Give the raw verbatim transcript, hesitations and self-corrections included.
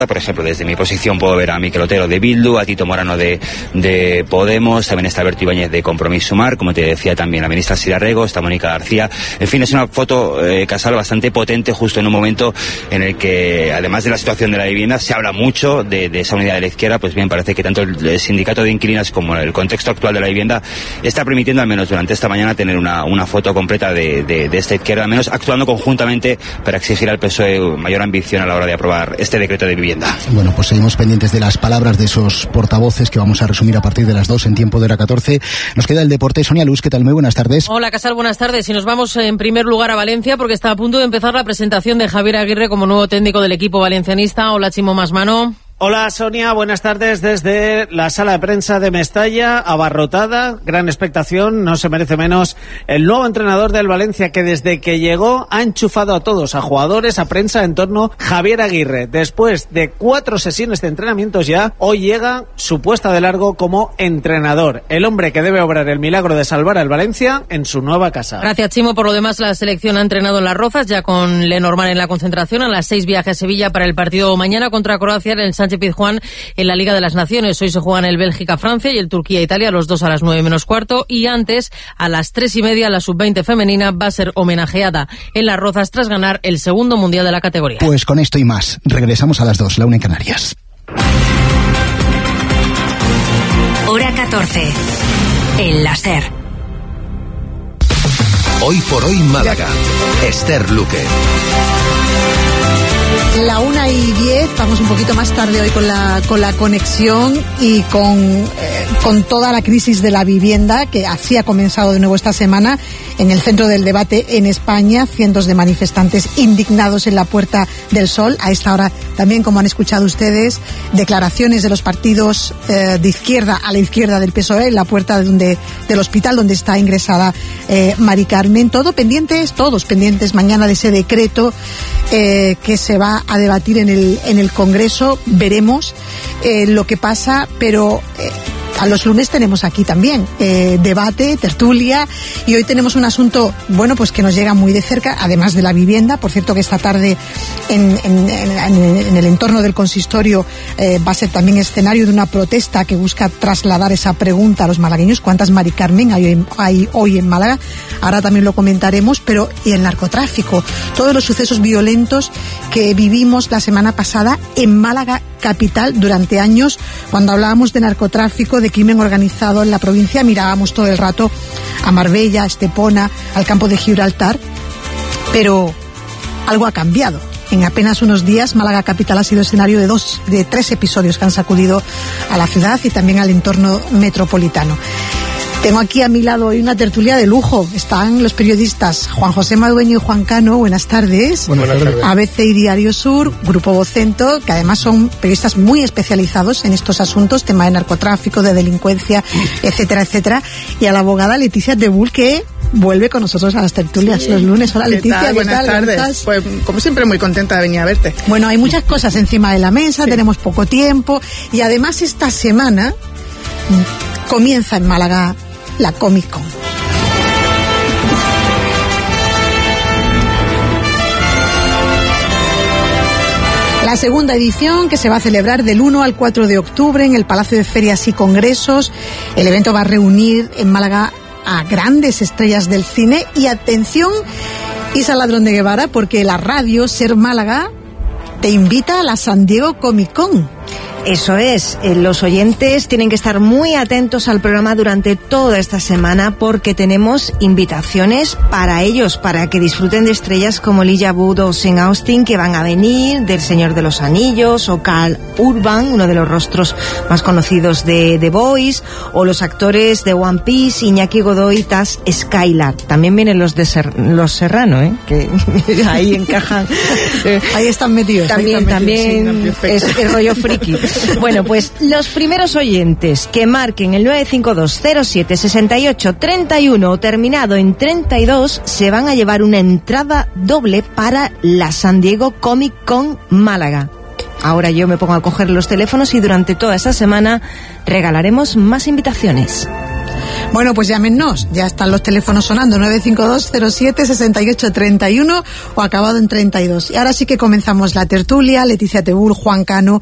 Por ejemplo, desde mi posición puedo ver a Mikel Otero de Bildu, a Tito Morano de, de Podemos, también está Berto Ibáñez de Compromís Sumar, como te decía también la ministra Sira Rego, está Mónica García. En fin, es una foto, eh, Casal, bastante potente justo en un momento en el que, además de la situación de la vivienda, se habla mucho de, de esa unidad de la izquierda. Pues bien, parece que tanto el, el sindicato de inquilinas como el contexto actual de la vivienda está permitiendo, al menos durante esta mañana, tener una, una foto completa de, de, de esta izquierda, al menos actuando conjuntamente para exigir al P S O E mayor ambición a la hora de aprobar este decreto de vivienda. Bueno, pues seguimos pendientes de las palabras de esos portavoces que vamos a resumir a partir de las dos en tiempo de hora catorce. Nos queda el deporte. Sonia Luz, ¿qué tal? Muy buenas tardes. Hola, Casal, buenas tardes. Y nos vamos en primer lugar a Valencia porque está a punto de empezar la presentación de Javier Aguirre como nuevo técnico del equipo valencianista. Hola, Chimo Masmano. Hola Sonia, buenas tardes desde la sala de prensa de Mestalla, abarrotada, gran expectación, no se merece menos el nuevo entrenador del Valencia que desde que llegó ha enchufado a todos, a jugadores, a prensa en torno a Javier Aguirre. Después de cuatro sesiones de entrenamientos ya, hoy llega su puesta de largo como entrenador, el hombre que debe obrar el milagro de salvar al Valencia en su nueva casa. Gracias, Chimo. Por lo demás, la selección ha entrenado en Las Rozas, ya con Lenormand en la concentración. A las seis viaje a Sevilla para el partido mañana contra Croacia en el Sánchez Pizjuán en la Liga de las Naciones. Hoy se juegan el Bélgica-Francia y el Turquía-Italia, los dos a las nueve menos cuarto, y antes, a las tres y media, la sub veinte femenina va a ser homenajeada en Las Rozas tras ganar el segundo mundial de la categoría. Pues con esto y más, regresamos a las dos, la una en Canarias. Hora catorce, el láser. Hoy por hoy Málaga, Esther Luque. La una y diez, vamos un poquito más tarde hoy con la con la conexión y con, eh, con toda la crisis de la vivienda que así ha comenzado de nuevo esta semana en el centro del debate en España. Cientos de manifestantes indignados en la Puerta del Sol. A esta hora también, como han escuchado ustedes, declaraciones de los partidos eh, de izquierda a la izquierda del P S O E en la puerta de donde, del hospital donde está ingresada eh, Mari Carmen. Todo pendientes, todos pendientes mañana de ese decreto eh, que se va a debatir en el en el Congreso. Veremos eh, lo que pasa, pero eh, a los lunes tenemos aquí también eh, debate, tertulia, y hoy tenemos un asunto, bueno, pues que nos llega muy de cerca, además de la vivienda. Por cierto, que esta tarde en, en, en, en el entorno del consistorio eh, va a ser también escenario de una protesta que busca trasladar esa pregunta a los malagueños: ¿cuántas Mari Carmen hay hoy, hay hoy en Málaga? Ahora también lo comentaremos. Pero y el narcotráfico, todos los sucesos violentos que vivimos la semana pasada en Málaga capital durante años. Cuando hablábamos de narcotráfico, de crimen organizado en la provincia, mirábamos todo el rato a Marbella, a Estepona, al campo de Gibraltar, pero algo ha cambiado. En apenas unos días, Málaga capital ha sido escenario de dos, de tres episodios que han sacudido a la ciudad y también al entorno metropolitano. Tengo aquí a mi lado hoy una tertulia de lujo. Están los periodistas Juan José Madueño y Juan Cano. Buenas tardes. Buenas tardes. A B C y Diario Sur, Grupo Vocento, que además son periodistas muy especializados en estos asuntos, tema de narcotráfico, de delincuencia, etcétera, etcétera. Y a la abogada Leticia Debul, que vuelve con nosotros a las tertulias sí. los lunes. Hola, ¿Qué Leticia. tal? Buenas ¿qué tal? tardes. Pues como siempre muy contenta de venir a verte. Bueno, hay muchas cosas encima de la mesa, sí. tenemos poco tiempo y además esta semana comienza en Málaga la Comic Con. La segunda edición, que se va a celebrar del uno al cuatro de octubre en el Palacio de Ferias y Congresos. El evento va a reunir en Málaga a grandes estrellas del cine. Y atención, Isa Ladrón de Guevara, porque la radio Ser Málaga te invita a la San Diego Comic Con. Eso es, eh, los oyentes tienen que estar muy atentos al programa durante toda esta semana porque tenemos invitaciones para ellos, para que disfruten de estrellas como Elijah Wood o Sean Austin, que van a venir, del Señor de los Anillos, o Karl Urban, uno de los rostros más conocidos de The Boys, o los actores de One Piece, Iñaki Godoy y Taz Skylar. También vienen los de Ser- los Serrano, ¿eh? Que ahí encajan. Ahí están metidos. También, ahí están metidos, también sí, es el rollo friki. Bueno, pues los primeros oyentes que marquen el nueve cinco dos cero siete seis ocho tres uno o terminado en treinta y dos se van a llevar una entrada doble para la San Diego Comic Con Málaga. Ahora yo me pongo a coger los teléfonos y durante toda esta semana regalaremos más invitaciones. Bueno, pues llámenos, ya están los teléfonos sonando, nueve cinco dos cero siete seis ocho tres uno o acabado en treinta y dos. Y ahora sí que comenzamos la tertulia. Leticia Tebul, Juan Cano